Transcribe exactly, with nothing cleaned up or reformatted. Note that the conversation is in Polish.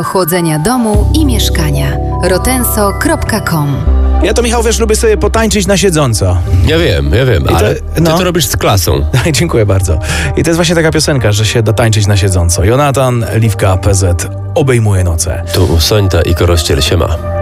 Chłodzenia domu i mieszkania. rotenso kropka com. Ja to, Michał, wiesz, lubię sobie potańczyć na siedząco. Ja wiem, ja wiem, to- ale ty no. to robisz z klasą. Dziękuję bardzo. I to jest właśnie taka piosenka, że się da tańczyć na siedząco. Jonatan, Liwka, P Z obejmuje noce. Tu Sońta i Korościel, siema.